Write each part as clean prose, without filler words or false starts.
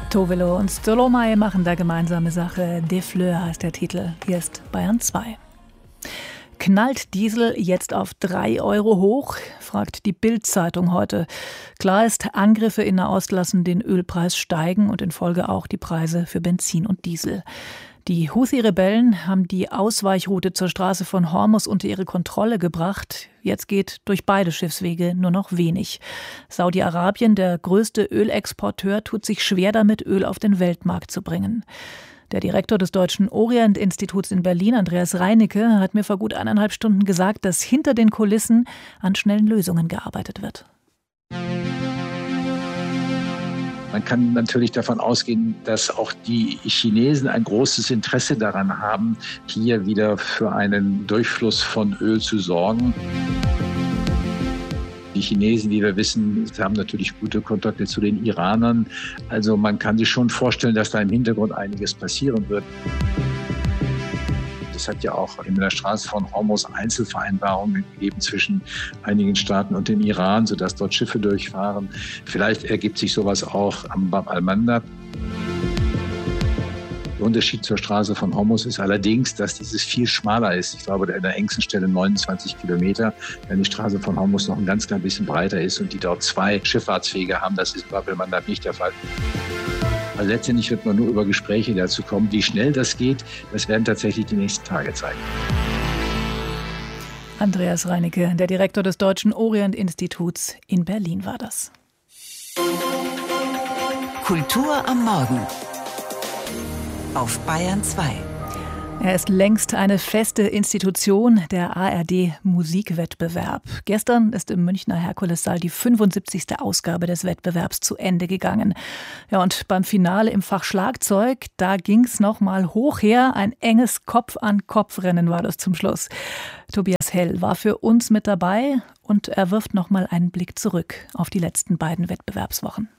Tovelo und Stromae machen da gemeinsame Sache. Des Fleurs heißt der Titel. Hier ist Bayern 2. Knallt Diesel jetzt auf 3 Euro hoch? Fragt die Bild-Zeitung heute. Klar ist, Angriffe in Nahost lassen den Ölpreis steigen und in Folge auch die Preise für Benzin und Diesel. Die Houthi-Rebellen haben die Ausweichroute zur Straße von Hormuz unter ihre Kontrolle gebracht. Jetzt geht durch beide Schiffswege nur noch wenig. Saudi-Arabien, der größte Ölexporteur, tut sich schwer damit, Öl auf den Weltmarkt zu bringen. Der Direktor des Deutschen Orient-Instituts in Berlin, Andreas Reinecke, hat mir vor gut 1,5 Stunden gesagt, dass hinter den Kulissen an schnellen Lösungen gearbeitet wird. Man kann natürlich davon ausgehen, dass auch die Chinesen ein großes Interesse daran haben, hier wieder für einen Durchfluss von Öl zu sorgen. Die Chinesen, wie wir wissen, haben natürlich gute Kontakte zu den Iranern. Also man kann sich schon vorstellen, dass da im Hintergrund einiges passieren wird. Es hat ja auch in der Straße von Hormuz Einzelvereinbarungen gegeben zwischen einigen Staaten und dem Iran, sodass dort Schiffe durchfahren. Vielleicht ergibt sich sowas auch am Bab al-Mandab. Der Unterschied zur Straße von Hormuz ist allerdings, dass dieses viel schmaler ist. Ich glaube, an der engsten Stelle 29 Kilometer, während die Straße von Hormuz noch ein ganz klein bisschen breiter ist und die dort 2 Schifffahrtswege haben. Das ist Bab al-Mandab nicht der Fall. Also letztendlich wird man nur über Gespräche dazu kommen. Wie schnell das geht, das werden tatsächlich die nächsten Tage zeigen. Andreas Reinecke, der Direktor des Deutschen Orient-Instituts in Berlin war das. Kultur am Morgen auf Bayern 2. Er ist längst eine feste Institution, der ARD-Musikwettbewerb. Gestern ist im Münchner Herkulessaal die 75. Ausgabe des Wettbewerbs zu Ende gegangen. Ja, und beim Finale im Fach Schlagzeug, da ging's noch mal hoch her. Ein enges Kopf-an-Kopf-Rennen war das zum Schluss. Tobias Hell war für uns mit dabei und er wirft noch mal einen Blick zurück auf die letzten beiden Wettbewerbswochen.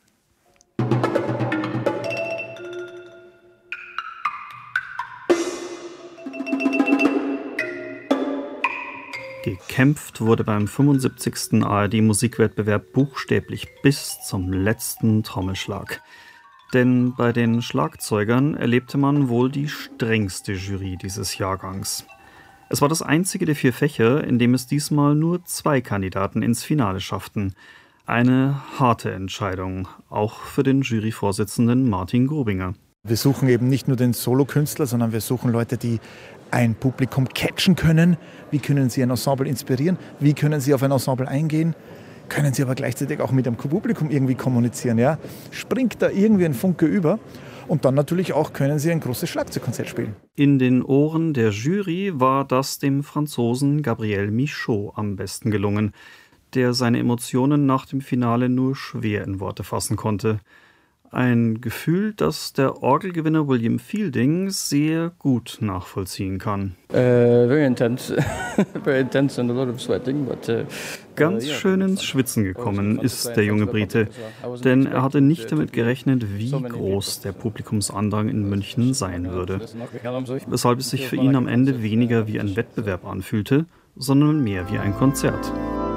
Gekämpft wurde beim 75. ARD-Musikwettbewerb buchstäblich bis zum letzten Trommelschlag. Denn bei den Schlagzeugern erlebte man wohl die strengste Jury dieses Jahrgangs. Es war das einzige der 4 Fächer, in dem es diesmal nur 2 Kandidaten ins Finale schafften. Eine harte Entscheidung, auch für den Juryvorsitzenden Martin Grobinger. Wir suchen eben nicht nur den Solokünstler, sondern wir suchen Leute, die ein Publikum catchen können. Wie können sie ein Ensemble inspirieren? Wie können sie auf ein Ensemble eingehen? Können sie aber gleichzeitig auch mit dem Publikum irgendwie kommunizieren? Ja? Springt da irgendwie ein Funke über? Und dann natürlich auch können sie ein großes Schlagzeugkonzert spielen. In den Ohren der Jury war das dem Franzosen Gabriel Michaud am besten gelungen, der seine Emotionen nach dem Finale nur schwer in Worte fassen konnte. Ein Gefühl, das der Orgelgewinner William Fielding sehr gut nachvollziehen kann. Very intense and a lot of sweating, but Ganz schön ins Schwitzen gekommen ist der junge Brite, denn er hatte nicht damit gerechnet, wie groß der Publikumsandrang in München sein würde. Weshalb es sich für ihn am Ende weniger wie ein Wettbewerb anfühlte, sondern mehr wie ein Konzert.